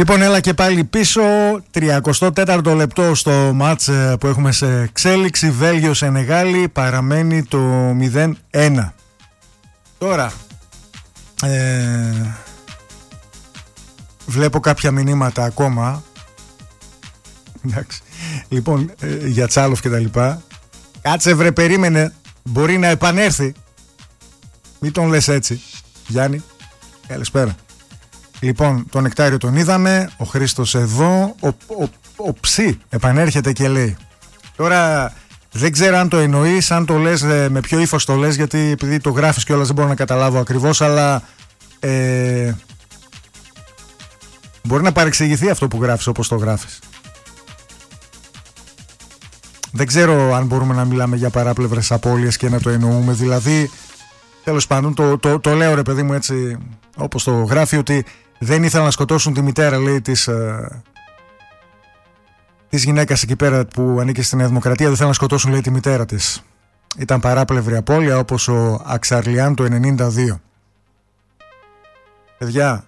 Λοιπόν, έλα και πάλι πίσω. 34ο λεπτό στο μάτς που έχουμε σε εξέλιξη. Βέλγιο-Σενεγάλη. Παραμένει το 0-1. Τώρα βλέπω κάποια μηνύματα ακόμα. Εντάξει. Λοιπόν, για Τσάλοφ και τα λοιπά. Κάτσε βρε, περίμενε. Μπορεί να επανέρθει. Μην τον λες έτσι, Γιάννη. Καλησπέρα. Λοιπόν, τον Νεκτάριο τον είδαμε. Ο Χρήστος εδώ. Ο Ψή επανέρχεται και λέει. Τώρα δεν ξέρω αν το εννοείς, αν το λες με ποιο ύφος το λες, γιατί επειδή το γράφεις κιόλας δεν μπορώ να καταλάβω ακριβώς, αλλά μπορεί να παρεξηγηθεί αυτό που γράφεις όπως το γράφεις. Δεν ξέρω αν μπορούμε να μιλάμε για παράπλευρες απώλειες και να το εννοούμε. Δηλαδή, τέλος πάντων, το λέω ρε παιδί μου έτσι όπως το γράφει, ότι δεν ήθελαν να σκοτώσουν τη μητέρα, λέει, της γυναίκας εκεί πέρα που ανήκει στη Νέα Δημοκρατία. Δεν θέλαν να σκοτώσουν, λέει, τη μητέρα της. Ήταν παράπλευρη απώλεια, όπως ο Αξαρλιάν το 92. Παιδιά,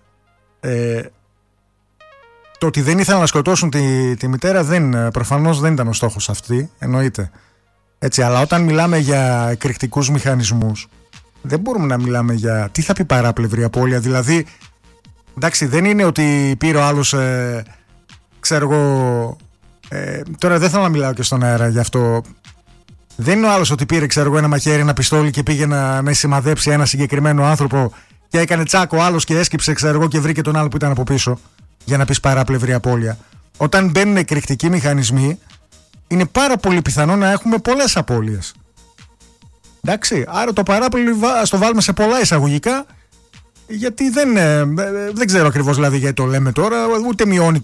το ότι δεν ήθελαν να σκοτώσουν τη μητέρα προφανώς δεν ήταν ο στόχος αυτή, εννοείται. Έτσι, αλλά όταν μιλάμε για εκρηκτικούς μηχανισμούς, δεν μπορούμε να μιλάμε για τι θα πει παράπλευρη απώλεια. Δηλαδή, εντάξει, δεν είναι ότι πήρε ο άλλος, ξέρω εγώ, τώρα δεν θέλω να μιλάω και στον αέρα γι' αυτό. Δεν είναι ο άλλος ότι πήρε, ξέρω εγώ, ένα μαχαίρι, ένα πιστόλι και πήγε να σημαδέψει ένα συγκεκριμένο άνθρωπο και έκανε τσάκο ο άλλος και έσκυψε, ξέρω εγώ, και βρήκε τον άλλο που ήταν από πίσω, για να πεις παράπλευρη απώλεια. Όταν μπαίνουν εκρηκτικοί μηχανισμοί, είναι πάρα πολύ πιθανό να έχουμε πολλές απώλειες. Εντάξει, άρα το παράπλευρη ας το βάλουμε σε πολλά εισαγωγικά, γιατί δεν ξέρω ακριβώς δηλαδή γιατί το λέμε τώρα, ούτε μειώνει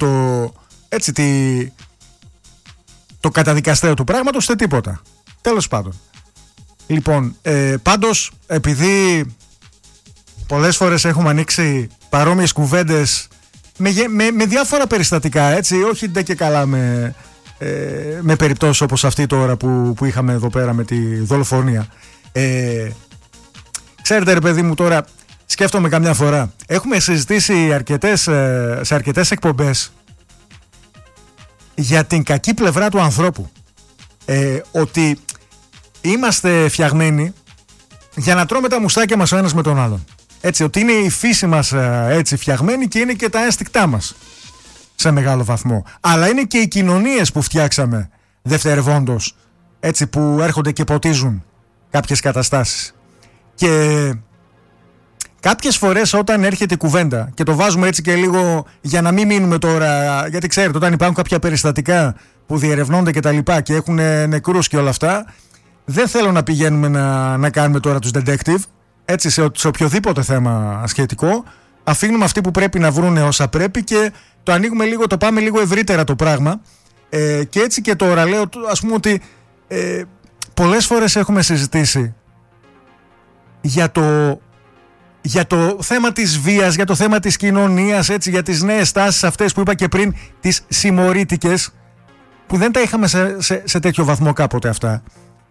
το καταδικαστέο του πράγματος, ούτε τίποτα. Τέλος πάντων. Λοιπόν, πάντως, επειδή πολλές φορές έχουμε ανοίξει παρόμοιες κουβέντες με διάφορα περιστατικά, έτσι, όχι ντε και καλά με περιπτώσεις όπως αυτή τώρα που είχαμε εδώ πέρα με τη δολοφονία. Ξέρετε ρε παιδί μου, τώρα σκέφτομαι καμιά φορά, έχουμε συζητήσει σε αρκετές εκπομπές για την κακή πλευρά του ανθρώπου, ότι είμαστε φτιαγμένοι για να τρώμε τα μουστάκια μας ο ένας με τον άλλον. Έτσι, ότι είναι η φύση μας έτσι φτιαγμένη και είναι και τα ένστικτά μας σε μεγάλο βαθμό. Αλλά είναι και οι κοινωνίες που φτιάξαμε δευτερευόντως, έτσι, που έρχονται και ποτίζουν κάποιες καταστάσεις. Και κάποιες φορές όταν έρχεται η κουβέντα και το βάζουμε έτσι και λίγο για να μην μείνουμε τώρα, γιατί ξέρετε όταν υπάρχουν κάποια περιστατικά που διερευνώνται και τα λοιπά και έχουν νεκρούς και όλα αυτά, δεν θέλω να πηγαίνουμε να κάνουμε τώρα τους detective, έτσι, σε οποιοδήποτε θέμα σχετικό. Αφήνουμε αυτοί που πρέπει να βρούνε όσα πρέπει και το ανοίγουμε λίγο, το πάμε λίγο ευρύτερα το πράγμα. Και έτσι και τώρα λέω, ας πούμε, ότι πολλές φορές έχουμε συζητήσει για το θέμα της βίας, για το θέμα της κοινωνίας, έτσι, για τις νέες τάσεις αυτές που είπα και πριν, τις συμμορίτικες, που δεν τα είχαμε σε τέτοιο βαθμό κάποτε αυτά.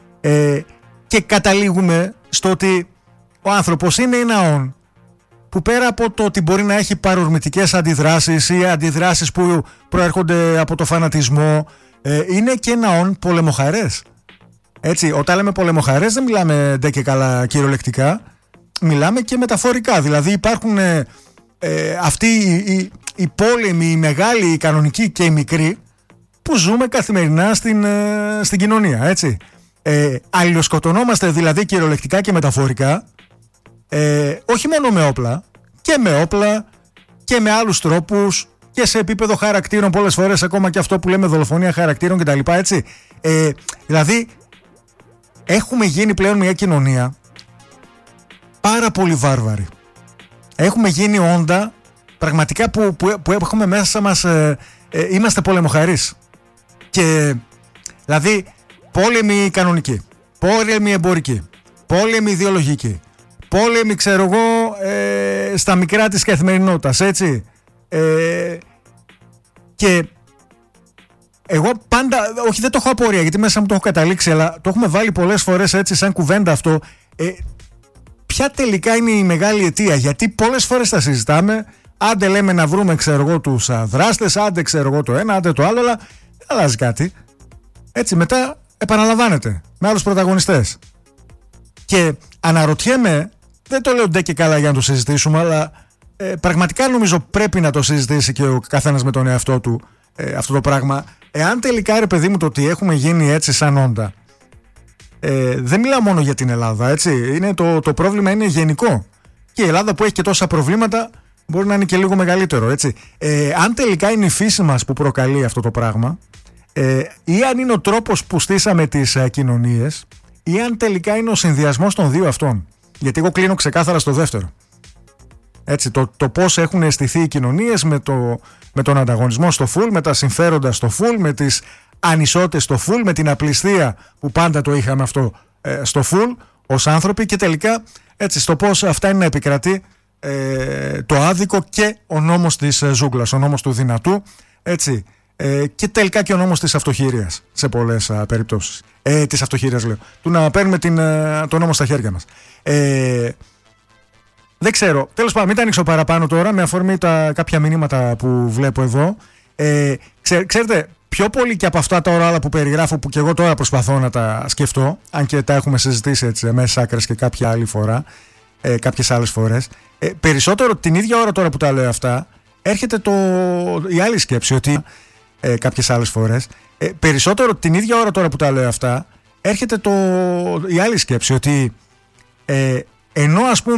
Και καταλήγουμε στο ότι ο άνθρωπος είναι ένα όν που πέρα από το ότι μπορεί να έχει παρορμητικές αντιδράσεις ή αντιδράσεις που προέρχονται από το φανατισμό, είναι και ένα όν πολεμοχαρές. Έτσι, όταν λέμε πολεμοχαρές δεν μιλάμε ντε και καλά κυριολεκτικά, μιλάμε και μεταφορικά. Δηλαδή υπάρχουν αυτοί οι πόλεμοι, οι μεγάλοι, οι κανονικοί και οι μικροί που ζούμε καθημερινά στην κοινωνία, έτσι. Αλληλοσκοτωνόμαστε δηλαδή κυριολεκτικά και μεταφορικά, όχι μόνο με όπλα, και με όπλα και με άλλους τρόπους και σε επίπεδο χαρακτήρων, πολλές φορές ακόμα και αυτό που λέμε δολοφονία χαρακτήρων κτλ. Έτσι. Δηλαδή έχουμε γίνει πλέον μια κοινωνία πάρα πολύ βάρβαρη. Έχουμε γίνει όντα πραγματικά που έχουμε μέσα μας, είμαστε πολεμοχαρείς. Και δηλαδή πόλεμοι κανονικοί, πόλεμοι εμπορικοί, πόλεμοι ιδεολογικοί, πόλεμοι, ξέρω εγώ, στα μικρά της καθημερινότητας, έτσι. Και εγώ πάντα, όχι δεν το έχω απορία γιατί μέσα μου το έχω καταλήξει, αλλά το έχουμε βάλει πολλές φορές έτσι σαν κουβέντα αυτό. Ποια τελικά είναι η μεγάλη αιτία? Γιατί πολλές φορές τα συζητάμε, Άντε λέμε να βρούμε, ξέρω εγώ, τους δράστες, άντε ξέρω εγώ το ένα, άντε το άλλο, αλλά δεν αλλάζει κάτι. Έτσι μετά επαναλαμβάνεται με άλλους πρωταγωνιστές. Και αναρωτιέμαι, δεν το λέω ντε και καλά για να το συζητήσουμε, αλλά πραγματικά νομίζω πρέπει να το συζητήσει και ο καθένας με τον εαυτό του αυτό το πράγμα. Εάν τελικά, ρε παιδί μου, το ότι έχουμε γίνει έτσι σαν όντα, δεν μιλάω μόνο για την Ελλάδα, έτσι. Είναι το πρόβλημα είναι γενικό. Και η Ελλάδα που έχει και τόσα προβλήματα μπορεί να είναι και λίγο μεγαλύτερο, έτσι. Αν τελικά είναι η φύση μας που προκαλεί αυτό το πράγμα, ή αν είναι ο τρόπος που στήσαμε τις κοινωνίες, ή αν τελικά είναι ο συνδυασμός των δύο αυτών. Γιατί εγώ κλείνω ξεκάθαρα στο δεύτερο. Έτσι, το πώς έχουν αισθηθεί οι κοινωνίες με τον ανταγωνισμό στο φουλ, με τα συμφέροντα στο φουλ, με τις ανισότητες στο φουλ, με την απληστία που πάντα το είχαμε αυτό στο φουλ ως άνθρωποι, και τελικά έτσι, στο πώς αυτά είναι να επικρατεί το άδικο και ο νόμος της ζούγκλας, ο νόμος του δυνατού, έτσι, και τελικά και ο νόμος της αυτοχειρίας σε πολλές περιπτώσεις. Της αυτοχειρίας λέω, του να παίρνουμε το νόμο στα χέρια μας. Δεν ξέρω, τέλος πάντων, μην τα ανοίξω παραπάνω τώρα με αφορμή κάποια μηνύματα που βλέπω εδώ. Ξέρετε, πιο πολύ και από αυτά τα άλλα που περιγράφω, που και εγώ τώρα προσπαθώ να τα σκεφτώ, αν και τα έχουμε συζητήσει έτσι μέσα άκρες και κάποια άλλη φορά, κάποιες άλλες φορές, περισσότερο την ίδια ώρα τώρα που τα λέω αυτά, έρχεται η άλλη σκέψη ότι κάποιες άλλες φορές, περισσότερο την ίδια ώρα τώρα που τα λέω αυτά, έρχεται η άλλη σκέψη ότι ενώ ας πούμε